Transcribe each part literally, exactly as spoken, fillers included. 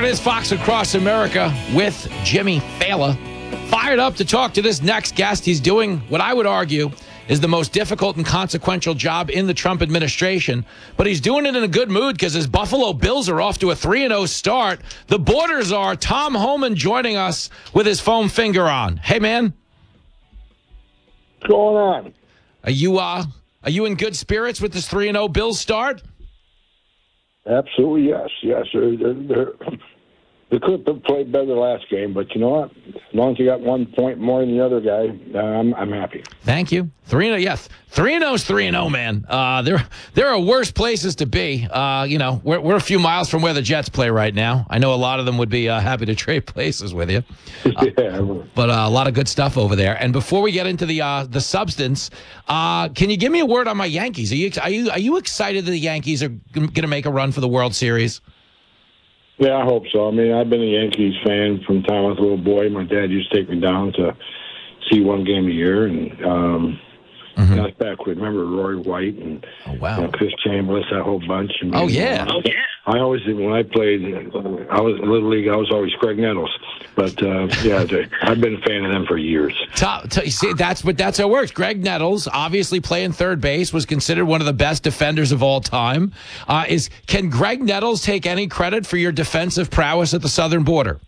is Fox Across America with Jimmy Failla. Fired up to talk to this next guest. He's doing what I would argue is the most difficult and consequential job in the Trump administration. But he's doing it in a good mood because his Buffalo Bills are off to a three and oh start. The Borders are. Tom Homan joining us with his foam finger on. Hey, man. What's going on? Are you, uh, are you in good spirits with this three and oh Bills start? Absolutely, yes. Yes, they're, they're, they're, they could have played better the last game, but you know what? As long as you got one point more than the other guy, uh, I'm, I'm happy. Thank you. three and oh, yes. three and oh is three and oh, man. Uh, there, there are worse places to be. Uh, you know, we're, we're a few miles from where the Jets play right now. I know a lot of them would be uh, happy to trade places with you. Uh, yeah. But uh, a lot of good stuff over there. And before we get into the uh, the substance, uh, can you give me a word on my Yankees? Are you are you are you excited that the Yankees are going to make a run for the World Series? Yeah, I hope so. I mean, I've been a Yankees fan from the time I was a little boy. My dad used to take me down to see one game a year, and um, mm-hmm. that's back with, remember, Roy White and oh, wow. you know, Chris Chambliss, that whole bunch. I mean, oh, yeah. Uh, I always, when I played, I was in Little League, I was always Craig Nettles. But, uh, yeah, I've been a fan of them for years. Top, t- see, that's, but that's how it works. Greg Nettles, obviously playing third base, was considered one of the best defenders of all time. Uh, is Can Greg Nettles take any credit for your defensive prowess at the southern border?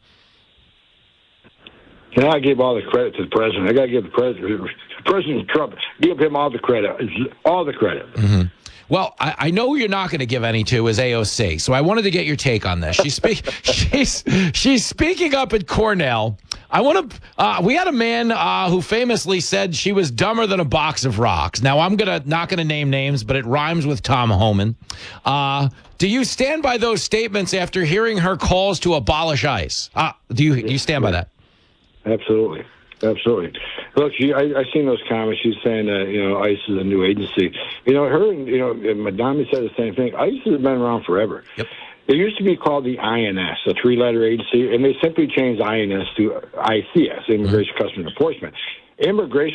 And I give all the credit to the president. I got to give the president, President Trump, give him all the credit, all the credit. Mm-hmm. Well, I, I know you're not going to give any to is A O C, so I wanted to get your take on this. She's speak, she's she's speaking up at Cornell. I want to. Uh, we had a man uh, who famously said she was dumber than a box of rocks. Now I'm gonna not going to name names, but it rhymes with Tom Homan. Uh, do you stand by those statements after hearing her calls to abolish ICE? Uh, do you do you stand by that? Absolutely. Absolutely. Look, she, I, I seen those comments. She's saying that, you know, ICE is a new agency. You know, her and, you know, Madame said the same thing. ICE has been around forever. Yep. It used to be called the I N S, a three-letter agency, and they simply changed I N S to I C S, Immigration mm-hmm. Customs Enforcement. Immigration